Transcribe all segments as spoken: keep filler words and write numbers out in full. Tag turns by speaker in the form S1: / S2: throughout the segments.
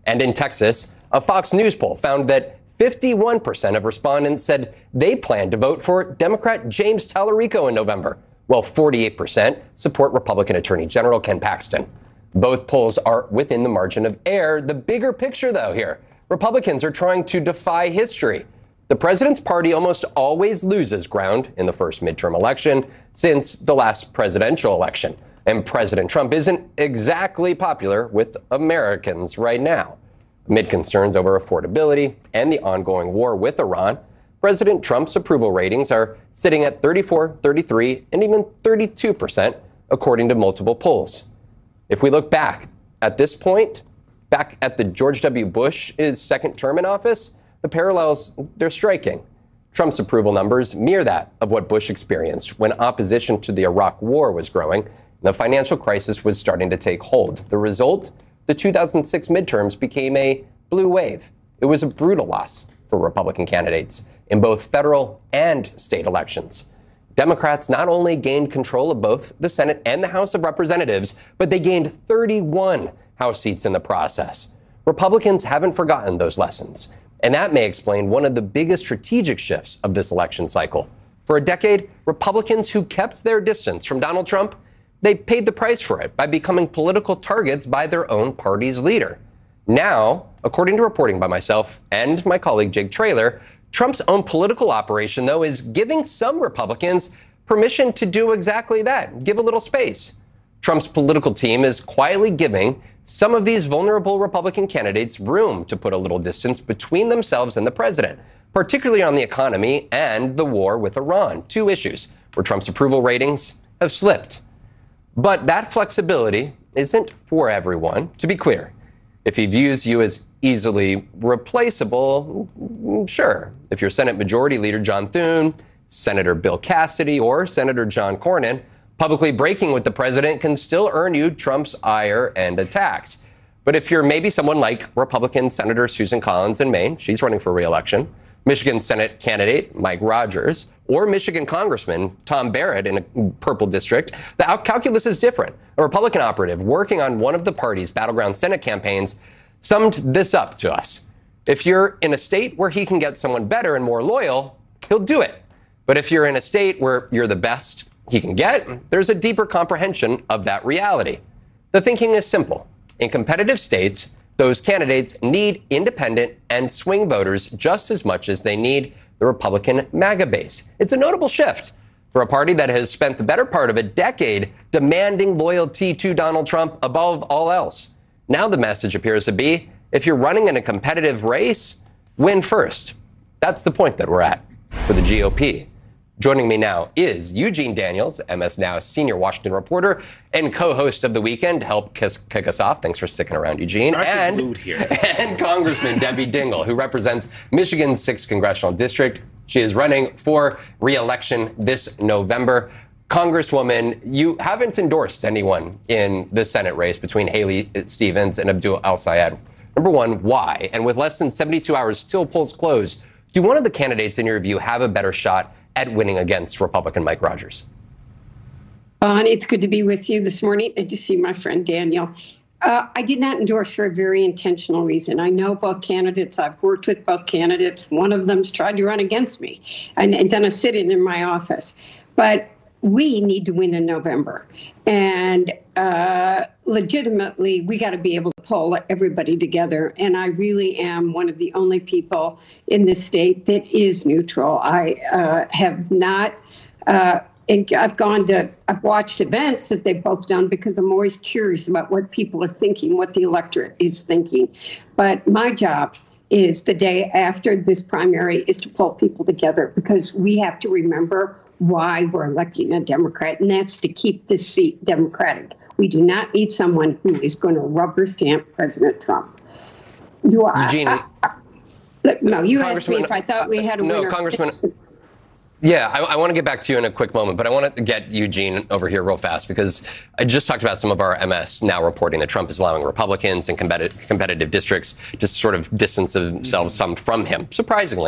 S1: And in Texas, a Fox News poll found that fifty-one percent of respondents said they plan to vote for Democrat James Tallarico in November, while forty-eight percent support Republican Attorney General Ken Paxton. Both polls are within the margin of error. The bigger picture, though, here, Republicans are trying to defy history. The president's party almost always loses ground in the first midterm election since the last presidential election. And President Trump isn't exactly popular with Americans right now. Amid concerns over affordability and the ongoing war with Iran, President Trump's approval ratings are sitting at thirty-four, thirty-three, and even thirty-two percent, according to multiple polls. If we look back at this point, back at the George W. Bush's second term in office, the parallels, they're striking. Trump's approval numbers mirror that of what Bush experienced when opposition to the Iraq war was growing and the financial crisis was starting to take hold. The result? The two thousand six midterms became a blue wave. It was a brutal loss for Republican candidates in both federal and state elections. Democrats not only gained control of both the Senate and the House of Representatives, but they gained thirty-one House seats in the process. Republicans haven't forgotten those lessons, and that may explain one of the biggest strategic shifts of this election cycle. For a decade, Republicans who kept their distance from Donald Trump, they paid the price for it by becoming political targets by their own party's leader. Now, according to reporting by myself and my colleague Jake Traylor, Trump's own political operation, though, is giving some Republicans permission to do exactly that, give a little space. Trump's political team is quietly giving some of these vulnerable Republican candidates room to put a little distance between themselves and the president, particularly on the economy and the war with Iran, two issues where Trump's approval ratings have slipped. But that flexibility isn't for everyone. To be clear, if he views you as easily replaceable, sure. If you're Senate Majority Leader John Thune, Senator Bill Cassidy, or Senator John Cornyn, publicly breaking with the president can still earn you Trump's ire and attacks. But if you're maybe someone like Republican Senator Susan Collins in Maine, she's running for re-election, Michigan Senate candidate Mike Rogers, or Michigan Congressman Tom Barrett in a purple district, the calculus is different. A Republican operative working on one of the party's battleground Senate campaigns summed this up to us. If you're in a state where he can get someone better and more loyal, he'll do it. But if you're in a state where you're the best he can get, there's a deeper comprehension of that reality. The thinking is simple. In competitive states, those candidates need independent and swing voters just as much as they need the Republican MAGA base. It's a notable shift for a party that has spent the better part of a decade demanding loyalty to Donald Trump above all else. Now the message appears to be, if you're running in a competitive race, win first. That's the point that we're at for the G O P. Joining me now is Eugene Daniels, M S Now senior Washington reporter and co-host of The Weekend, to help kiss, kick us off. Thanks for sticking around, Eugene. And, here. and Congressman Debbie Dingell, who represents Michigan's sixth Congressional District. She is running for re-election this November. Congresswoman, you haven't endorsed anyone in the Senate race between Haley Stevens and Abdul El-Sayed. Number one, why? And with less than seventy-two hours till polls close, do one of the candidates, in your view, have a better shot at winning against Republican Mike Rogers?
S2: Bonnie, it's good to be with you this morning and to see my friend Daniel. Uh, I did not endorse for a very intentional reason. I know both candidates. I've worked with both candidates. One of them's tried to run against me and, and done a sit-in in my office. But we need to win in November. And uh, legitimately, we got to be able to pull everybody together. And I really am one of the only people in this state that is neutral. I uh, have not, uh, and I've gone to, I've watched events that they've both done because I'm always curious about what people are thinking, what the electorate is thinking. But my job is the day after this primary is to pull people together, because we have to remember why we're electing a Democrat, and that's to keep this seat Democratic. We do not need someone who is going to rubber stamp President Trump. Do I?
S1: Eugene,
S2: I, I, I no, you asked me if I thought we had a
S1: no,
S2: winner.
S1: Congressman. Yeah, I, I want to get back to you in a quick moment, but I want to get Eugene over here real fast, because I just talked about some of our M S Now reporting that Trump is allowing Republicans in competitive, competitive districts to sort of distance themselves some from him, surprisingly,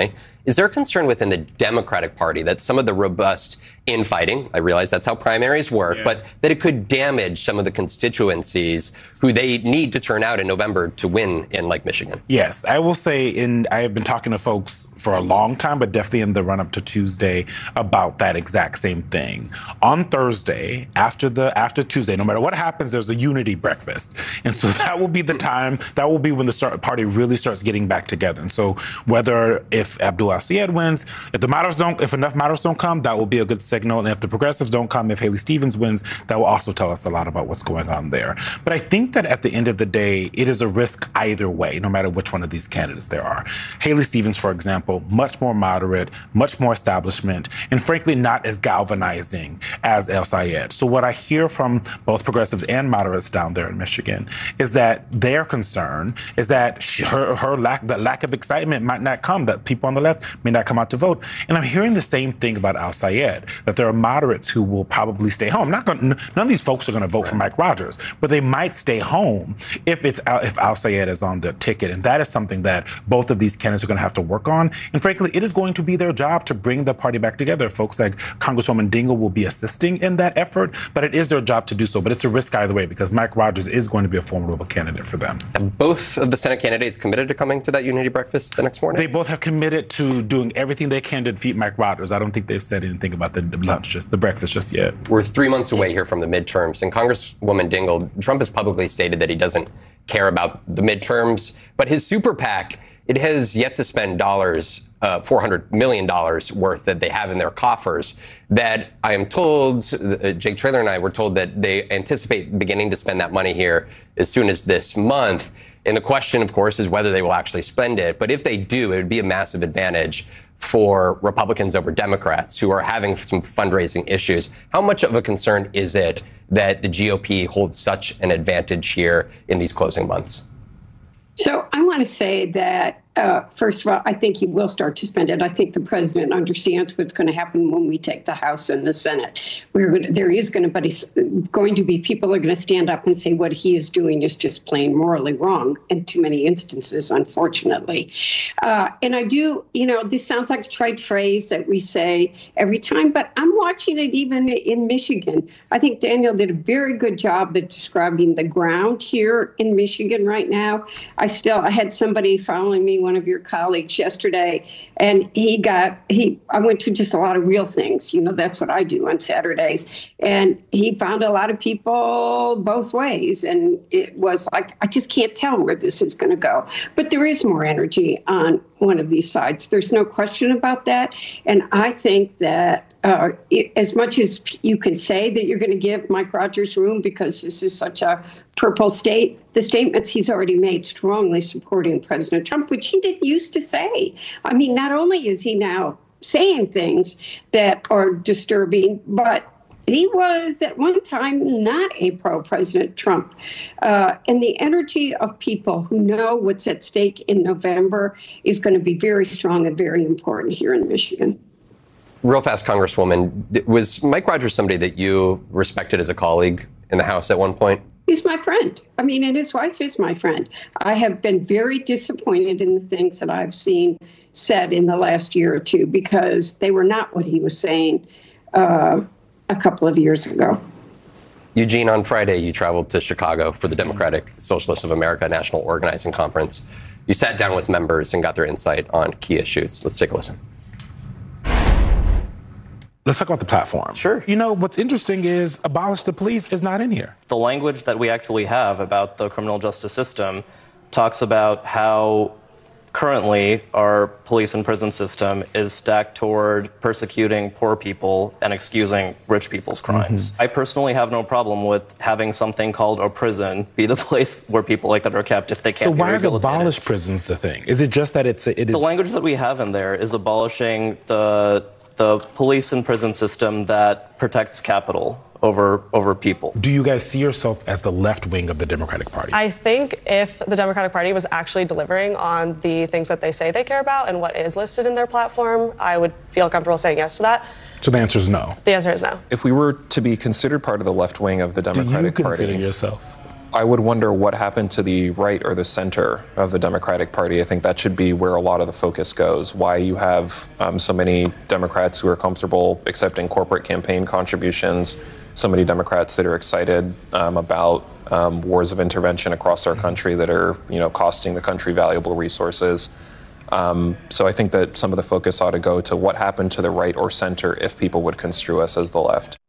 S1: Is there a concern within the Democratic Party that some of the robust infighting, I realize that's how primaries work, yeah. but that it could damage some of the constituencies who they need to turn out in November to win in Lake Michigan?
S3: Yes, I will say, in I have been talking to folks for a long time, but definitely in the run-up to Tuesday about that exact same thing. On Thursday, after the after Tuesday, no matter what happens, there's a unity breakfast. And so that will be the time, that will be when the start, party really starts getting back together. And so whether if Abdul Al-Sayed wins, if the moderates don't, if enough moderates don't come, that will be a good signal. And if the progressives don't come, if Haley Stevens wins, that will also tell us a lot about what's going on there. But I think that at the end of the day, it is a risk either way, no matter which one of these candidates there are. Haley Stevens, for example, much more moderate, much more establishment, and frankly, not as galvanizing as El-Sayed. So what I hear from both progressives and moderates down there in Michigan is that their concern is that her, her lack, the lack of excitement might not come, that people on the left may not come out to vote. And I'm hearing the same thing about Al-Sayed, that there are moderates who will probably stay home. Not gonna, none of these folks are going to vote for Mike Rogers, but they might stay home if it's if Al-Sayed is on the ticket. And that is something that both of these candidates are going to have to work on. And frankly, it is going to be their job to bring the party back together. Folks like Congresswoman Dingell will be assisting in that effort, but it is their job to do so. But it's a risk either way, because Mike Rogers is going to be a formidable candidate for them.
S1: Have both of the Senate candidates committed to coming to that unity breakfast the next morning?
S3: They both have committed to doing everything they can to defeat Mike Rogers. I don't think they've said anything about the lunch, just the breakfast just yet.
S1: We're three months away here from the midterms, and Congresswoman Dingell, Trump has publicly stated that he doesn't care about the midterms, but his super PAC, it has yet to spend dollars, uh, four hundred million dollars worth that they have in their coffers, that I am told, uh, Jake Traylor and I were told that they anticipate beginning to spend that money here as soon as this month. And the question, of course, is whether they will actually spend it. But if they do, it would be a massive advantage for Republicans over Democrats who are having some fundraising issues. How much of a concern is it that the G O P holds such an advantage here in these closing months?
S2: So I want to say that, uh, first of all, I think he will start to spend it. I think the president understands what's going to happen when we take the House and the Senate. We're going to, there is going to, be, going to be people are going to stand up and say what he is doing is just plain morally wrong in too many instances, unfortunately. Uh, and I do, you know, this sounds like a trite phrase that we say every time, but I'm watching it even in Michigan. I think Daniel did a very good job at describing the ground here in Michigan right now. I still, I had somebody following me, one of your colleagues yesterday, and he got, he, I went to just a lot of real things. You know, that's what I do on Saturdays. And he found a lot of people both ways. And it was like, I just can't tell where this is going to go. But there is more energy on one of these sides. There's no question about that. And I think that Uh, it, as much as you can say that you're going to give Mike Rogers room because this is such a purple state, the statements he's already made strongly supporting President Trump, which he didn't used to say. I mean, not only is he now saying things that are disturbing, but he was at one time not a pro-President Trump. Uh, and the energy of people who know what's at stake in November is going to be very strong and very important here in Michigan.
S1: Real fast, Congresswoman, was Mike Rogers somebody that you respected as a colleague in the House at one point?
S2: He's my friend. I mean, and his wife is my friend. I have been very disappointed in the things that I've seen said in the last year or two because they were not what he was saying uh, a couple of years ago.
S1: Eugene, on Friday, you traveled to Chicago for the Democratic Socialists of America National Organizing Conference. You sat down with members and got their insight on key issues. Let's take a listen.
S3: Let's talk about the platform.
S4: Sure.
S3: You know, what's interesting is abolish the police is not in here.
S4: The language that we actually have about the criminal justice system talks about how currently our police and prison system is stacked toward persecuting poor people and excusing rich people's crimes. Mm-hmm. I personally have no problem with having something called a prison be the place where people like that are kept if they can't
S3: so
S4: be
S3: why is
S4: rehabilitated.
S3: abolish prisons the thing? Is it just that it's... It is
S4: the language that we have in there is abolishing the... the police and prison system that protects capital over over people.
S3: Do you guys see yourself as the left wing of the Democratic Party?
S5: I think if the Democratic Party was actually delivering on the things that they say they care about and what is listed in their platform, I would feel comfortable saying yes to that.
S3: So the answer is no.
S5: The answer is no.
S6: If we were to be considered part of the left wing of the Democratic
S3: Party... Do you consider
S6: Party,
S3: yourself?
S6: I would wonder what happened to the right or the center of the Democratic Party. I think that should be where a lot of the focus goes. Why you have um, so many Democrats who are comfortable accepting corporate campaign contributions, so many Democrats that are excited um, about um, wars of intervention across our country that are, you know, costing the country valuable resources. Um, so I think that some of the focus ought to go to what happened to the right or center if people would construe us as the left.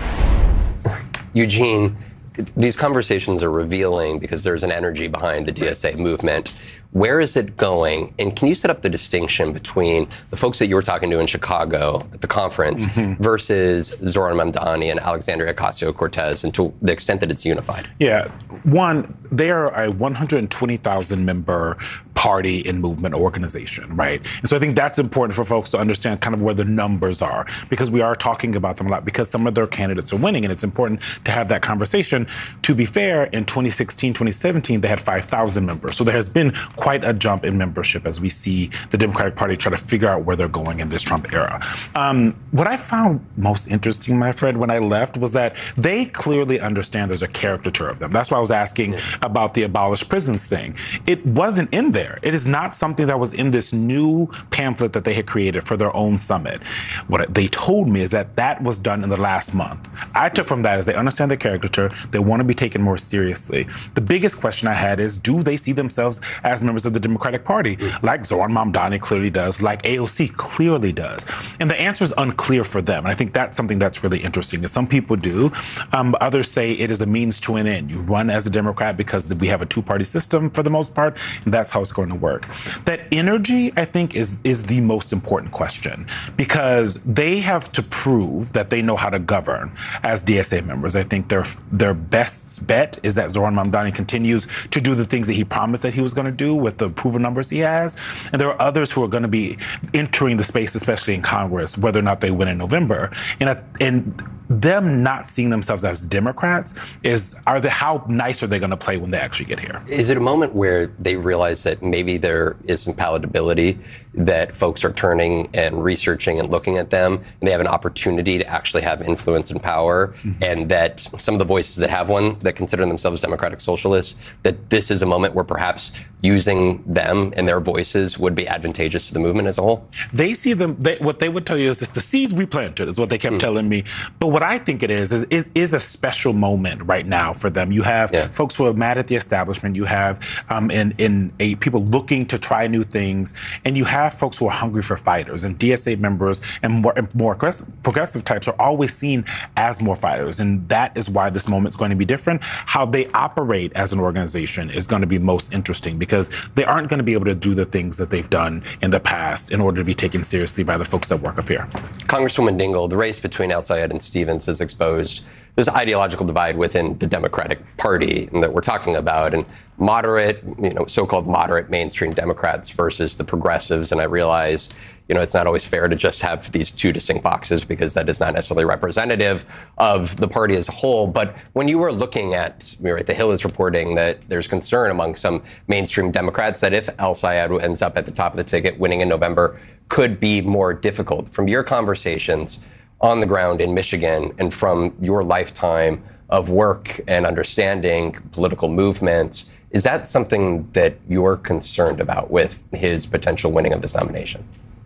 S1: Eugene, these conversations are revealing because there's an energy behind the D S A movement. Where is it going? And can you set up the distinction between the folks that you were talking to in Chicago at the conference mm-hmm. versus Zohran Mamdani and Alexandria Ocasio-Cortez, and to the extent that it's unified?
S3: Yeah. One, they are a one hundred twenty thousand member party and movement organization, right? And so I think that's important for folks to understand kind of where the numbers are, because we are talking about them a lot because some of their candidates are winning, and it's important to have that conversation. To be fair, in twenty sixteen, twenty seventeen, they had five thousand members. So there has been quite a jump in membership as we see the Democratic Party try to figure out where they're going in this Trump era. Um, what I found most interesting, my friend, when I left was that they clearly understand there's a caricature of them. That's why I was asking yeah. about the abolish prisons thing. It wasn't in there. It is not something that was in this new pamphlet that they had created for their own summit. What they told me is that that was done in the last month. I took from that as they understand the caricature. They want to be taken more seriously. The biggest question I had is, do they see themselves as members of the Democratic Party, like Zohran Mamdani clearly does, like A O C clearly does? And the answer is unclear for them. And I think that's something that's really interesting. Is some people do. Um, others say it is a means to an end. You run as a Democrat because we have a two-party system for the most part, and that's how it's going to work. That energy, I think, is, is the most important question, because they have to prove that they know how to govern as D S A members. I think their, their best bet is that Zohran Mamdani continues to do the things that he promised that he was going to do with the proven numbers he has. And there are others who are going to be entering the space, especially in Congress, whether or not they win in November. And, and them not seeing themselves as Democrats is, are they, how nice are they going to play when they actually get here?
S1: Is it a moment where they realize that maybe there is some palatability, that folks are turning and researching and looking at them, and they have an opportunity to actually have influence and power, mm-hmm. and that some of the voices that have one, that consider themselves democratic socialists, that this is a moment where perhaps using them and their voices would be advantageous to the movement as a whole?
S3: They see them, they, what they would tell you is it's the seeds we planted, is what they kept mm-hmm. telling me. But what I think it is, is it is a special moment right now for them. You have yeah. folks who are mad at the establishment. You have um, in, in a, people looking to try new things. And you have folks who are hungry for fighters. And D S A members and more, and more progressive types are always seen as more fighters. And that is why this moment's going to be different. How they operate as an organization is going to be most interesting, because they aren't going to be able to do the things that they've done in the past in order to be taken seriously by the folks that work up here.
S1: Congresswoman Dingell, the race between El Sayed and Stevens has exposed this ideological divide within the Democratic Party that we're talking about, and moderate, you know, so-called moderate mainstream Democrats versus the progressives. And I realize, you know, it's not always fair to just have these two distinct boxes, because that is not necessarily representative of the party as a whole. But when you were looking at, you know, right, The Hill is reporting that there's concern among some mainstream Democrats that if El Sayed ends up at the top of the ticket winning in November, could be more difficult. From your conversations on the ground in Michigan, and from your lifetime of work and understanding political movements, is that something that you're concerned about with his potential winning of this nomination?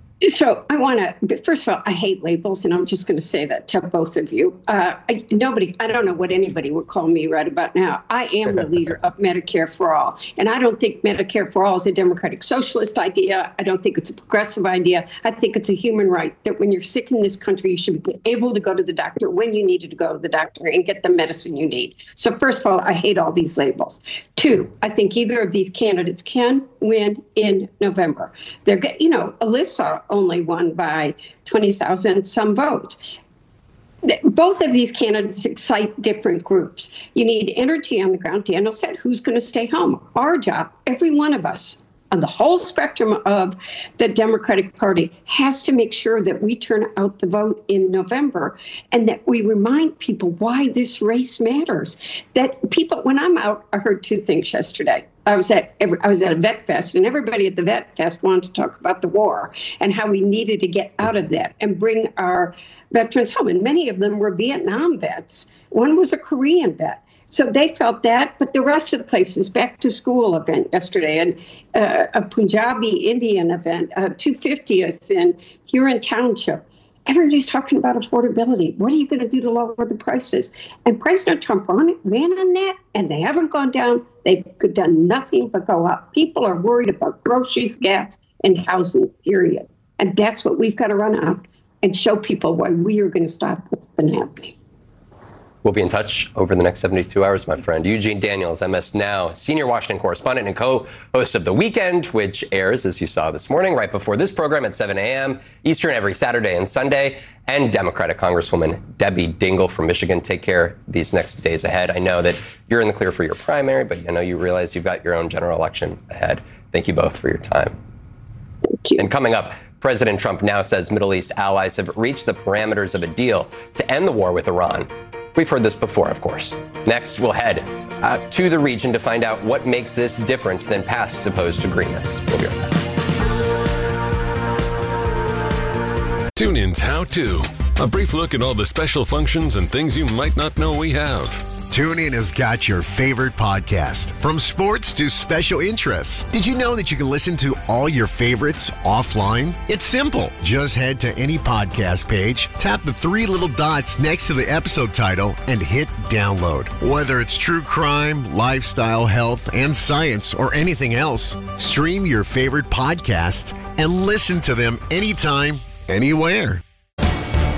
S2: So I want to, first of all, I hate labels, and I'm just going to say that to both of you. Uh, I, nobody, I don't know what anybody would call me right about now. I am the leader of Medicare for All, and I don't think Medicare for All is a democratic socialist idea. I don't think it's a progressive idea. I think it's a human right that when you're sick in this country, you should be able to go to the doctor when you needed to go to the doctor and get the medicine you need. So first of all, I hate all these labels. Two, I think either of these candidates can win in November. They're, you know, Alyssa only won by twenty thousand some votes. Both of these candidates excite different groups. You need energy on the ground. Daniel said, who's going to stay home? Our job, every one of us on the whole spectrum of the Democratic Party, has to make sure that we turn out the vote in November, and that we remind people why this race matters. That people, when I'm out, I heard two things yesterday. I was at every, I was at a vet fest, and everybody at the vet fest wanted to talk about the war and how we needed to get out of that and bring our veterans home. And many of them were Vietnam vets. One was a Korean vet. So they felt that, but the rest of the places, back to school event yesterday, and uh, a Punjabi Indian event, a two fiftieth in Huron Township. Everybody's talking about affordability. What are you going to do to lower the prices? And President Trump ran on that, and they haven't gone down. They've done nothing but go up. People are worried about groceries, gas, and housing, period. And that's what we've got to run out and show people why we are going to stop what's been happening.
S1: We'll be in touch over the next seventy-two hours, my friend. Eugene Daniels, M S Now, senior Washington correspondent and co-host of The Weekend, which airs, as you saw this morning, right before this program at seven a.m. Eastern every Saturday and Sunday. And Democratic Congresswoman Debbie Dingell from Michigan. Take care these next days ahead. I know that you're in the clear for your primary, but I know you realize you've got your own general election ahead. Thank you both for your time.
S2: Thank you.
S1: And coming up, President Trump now says Middle East allies have reached the parameters of a deal to end the war with Iran. We've heard this before, of course. Next, we'll head uh, to the region to find out what makes this different than past supposed agreements. We'll be right back.
S7: TuneIn's How To. A brief look at all the special functions and things you might not know we have.
S8: TuneIn has got your favorite podcast, from sports to special interests. Did you know that you can listen to all your favorites offline? It's simple. Just head to any podcast page, tap the three little dots next to the episode title, and hit download. Whether it's true crime, lifestyle, health, and science, or anything else, stream your favorite podcasts and listen to them anytime, anywhere.